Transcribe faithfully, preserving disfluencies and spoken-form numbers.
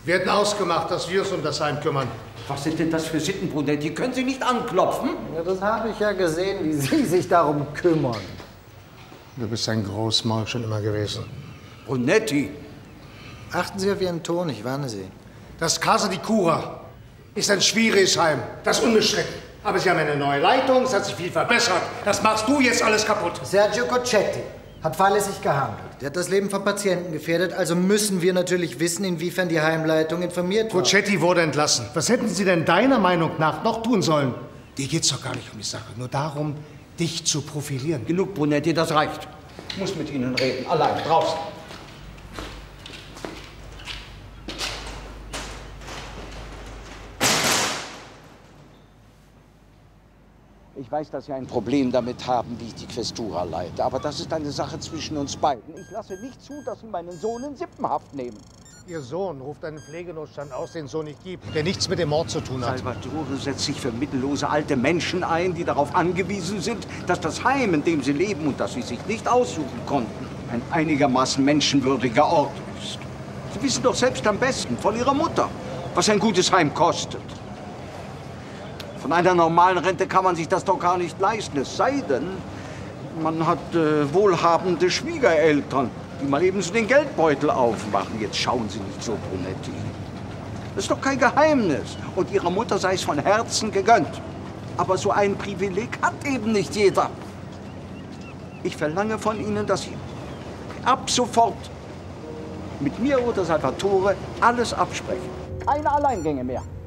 Wir hätten ausgemacht, dass wir uns um das Heim kümmern. Was sind denn das für Sitten, Brunetti? Können Sie nicht anklopfen? Ja, das habe ich ja gesehen, wie Sie sich darum kümmern. Du bist ein Großmaul schon immer gewesen. Brunetti! Achten Sie auf Ihren Ton, ich warne Sie. Das Casa di Cura ist ein schwieriges Heim, das ist unbestritten. Aber Sie haben eine neue Leitung, es hat sich viel verbessert. Das machst du jetzt alles kaputt. Sergio Cocchetti hat fahrlässig gehandelt. Der hat das Leben von Patienten gefährdet, also müssen wir natürlich wissen, inwiefern die Heimleitung informiert war. Cocchetti wurde entlassen. Was hätten Sie denn deiner Meinung nach noch tun sollen? Dir geht's doch gar nicht um die Sache, nur darum, dich zu profilieren. Genug, Brunetti, das reicht. Ich muss mit Ihnen reden, allein, draußen. Ich weiß, dass Sie ein Problem damit haben, wie ich die Questura leite. Aber das ist eine Sache zwischen uns beiden. Ich lasse nicht zu, dass Sie meinen Sohn in Sippenhaft nehmen. Ihr Sohn ruft einen Pflegenotstand aus, den es so nicht gibt, der nichts mit dem Mord zu tun hat. Salvatore setzt sich für mittellose alte Menschen ein, die darauf angewiesen sind, dass das Heim, in dem sie leben und das sie sich nicht aussuchen konnten, ein einigermaßen menschenwürdiger Ort ist. Sie wissen doch selbst am besten von Ihrer Mutter, was ein gutes Heim kostet. Von einer normalen Rente kann man sich das doch gar nicht leisten. Es sei denn, man hat äh, wohlhabende Schwiegereltern, die mal eben so den Geldbeutel aufmachen. Jetzt schauen Sie nicht so, Brunetti. Das ist doch kein Geheimnis. Und Ihrer Mutter sei es von Herzen gegönnt. Aber so ein Privileg hat eben nicht jeder. Ich verlange von Ihnen, dass Sie ab sofort mit mir oder Salvatore alles absprechen. Keine Alleingänge mehr.